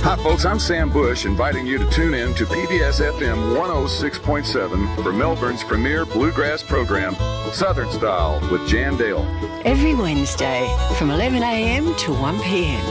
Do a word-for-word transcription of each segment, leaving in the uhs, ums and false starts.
Hi, folks. I'm Sam Bush, inviting you to tune in to P B S F M one oh six point seven for Melbourne's premier bluegrass program, Southern Style with Jan Dale. Every Wednesday from eleven a m to one p m.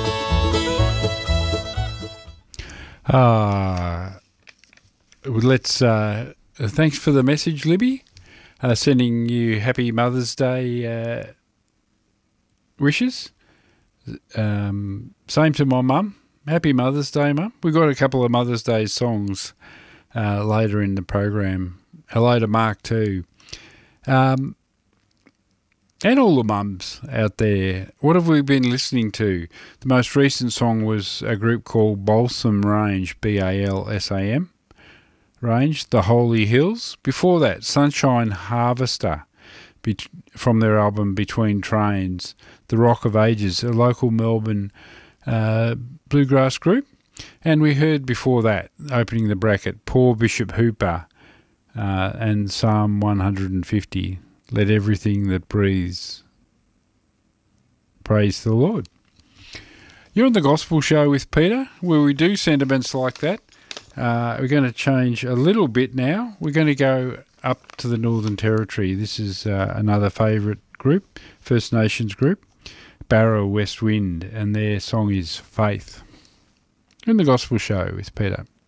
Uh, let's, uh, thanks for the message, Libby. Uh, sending you happy Mother's Day uh, wishes. Um, same to my mum. Happy Mother's Day, Mum. We've got a couple of Mother's Day songs uh, later in the program. Hello to Mark too. Um, and all the mums out there. What have we been listening to? The most recent song was a group called Balsam Range, B A L S A M Range, The Holy Hills. Before that, Sunshine Harvester be- from their album Between Trains, The Rock of Ages, a local Melbourne uh, bluegrass group. And we heard before that, opening the bracket, Poor Bishop Hooper uh, and Psalm one hundred fifty, Let Everything That Breathes Praise the Lord. You're on the Gospel Show with Peter, where we do sentiments like that. Uh, we're going to change a little bit now. We're going to go up to the Northern Territory. This is uh, another favourite group, First Nations group, Barrow West Wind, and their song is Faith. In the Gospel Show with Peter.